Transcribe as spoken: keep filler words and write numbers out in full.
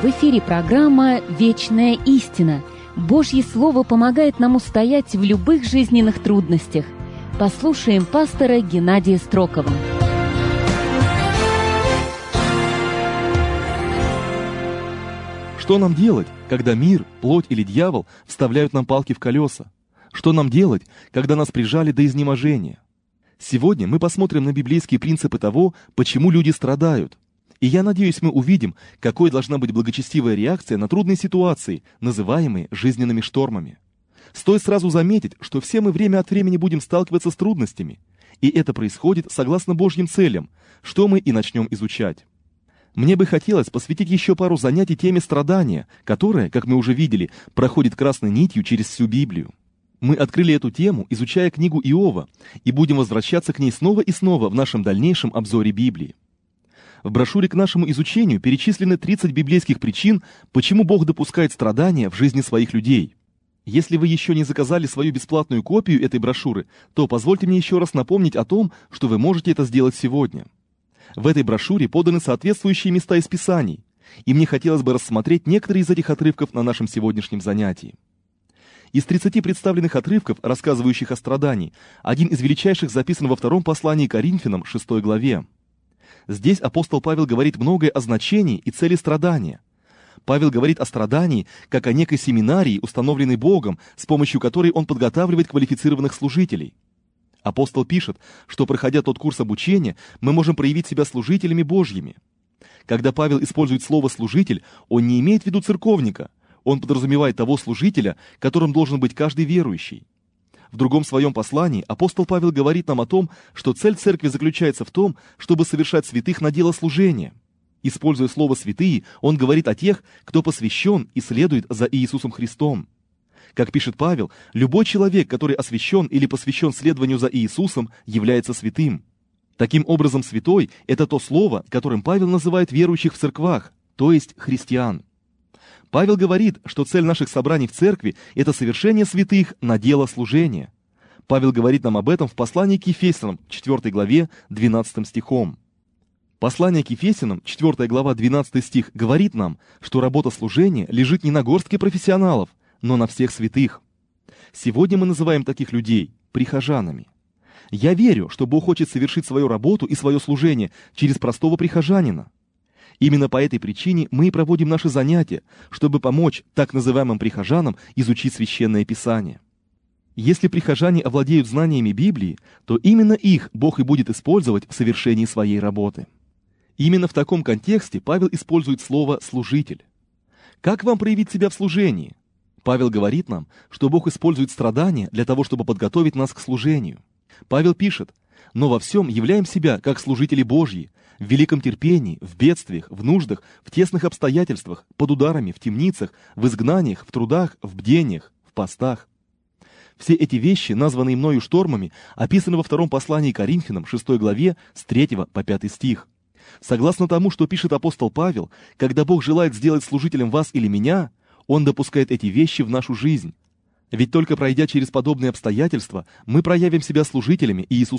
В эфире программа «Вечная истина». Божье Слово помогает нам устоять в любых жизненных трудностях. Послушаем пастора Геннадия Строкова. Что нам делать, когда мир, плоть или дьявол вставляют нам палки в колеса? Что нам делать, когда нас прижали до изнеможения? Сегодня мы посмотрим на библейские принципы того, почему люди страдают. И я надеюсь, мы увидим, какой должна быть благочестивая реакция на трудные ситуации, называемые жизненными штормами. Стоит сразу заметить, что все мы время от времени будем сталкиваться с трудностями, и это происходит согласно Божьим целям, что мы и начнем изучать. Мне бы хотелось посвятить еще пару занятий теме страдания, которая, как мы уже видели, проходит красной нитью через всю Библию. Мы открыли эту тему, изучая книгу Иова, и будем возвращаться к ней снова и снова в нашем дальнейшем обзоре Библии. В брошюре к нашему изучению перечислены тридцать библейских причин, почему Бог допускает страдания в жизни своих людей. Если вы еще не заказали свою бесплатную копию этой брошюры, то позвольте мне еще раз напомнить о том, что вы можете это сделать сегодня. В этой брошюре поданы соответствующие места из Писаний, и мне хотелось бы рассмотреть некоторые из этих отрывков на нашем сегодняшнем занятии. Из тридцати представленных отрывков, рассказывающих о страдании, один из величайших записан во втором послании к Коринфянам, шестой главе. Здесь апостол Павел говорит многое о значении и цели страдания. Павел говорит о страдании, как о некой семинарии, установленной Богом, с помощью которой он подготавливает квалифицированных служителей. Апостол пишет, что, проходя тот курс обучения, мы можем проявить себя служителями Божьими. Когда Павел использует слово «служитель», он не имеет в виду церковника, он подразумевает того служителя, которым должен быть каждый верующий. В другом своем послании апостол Павел говорит нам о том, что цель церкви заключается в том, чтобы совершать святых на дело служения. Используя слово «святые», он говорит о тех, кто посвящен и следует за Иисусом Христом. Как пишет Павел, любой человек, который освящен или посвящен следованию за Иисусом, является святым. Таким образом, святой – это то слово, которым Павел называет верующих в церквах, то есть христиан. Павел говорит, что цель наших собраний в церкви – это совершение святых на дело служения. Павел говорит нам об этом в послании к Ефесянам, четвёртой главе, двенадцатым стихом. Послание к Ефесянам, четвёртая глава, двенадцатый стих, говорит нам, что работа служения лежит не на горстке профессионалов, но на всех святых. Сегодня мы называем таких людей прихожанами. Я верю, что Бог хочет совершить свою работу и свое служение через простого прихожанина. Именно по этой причине мы и проводим наши занятия, чтобы помочь так называемым прихожанам изучить Священное Писание. Если прихожане овладеют знаниями Библии, то именно их Бог и будет использовать в совершении своей работы. Именно в таком контексте Павел использует слово «служитель». Как вам проявить себя в служении? Павел говорит нам, что Бог использует страдания для того, чтобы подготовить нас к служению. Павел пишет: «Но во всем являем себя, как служители Божьи, в великом терпении, в бедствиях, в нуждах, в тесных обстоятельствах, под ударами, в темницах, в изгнаниях, в трудах, в бдениях, в постах». Все эти вещи, названные мною штормами, описаны во втором послании к Коринфянам, шестой главе, с третьего по пятый стих. Согласно тому, что пишет апостол Павел, когда Бог желает сделать служителем вас или меня, Он допускает эти вещи в нашу жизнь. Ведь только пройдя через подобные обстоятельства, мы проявим себя служителями Иисуса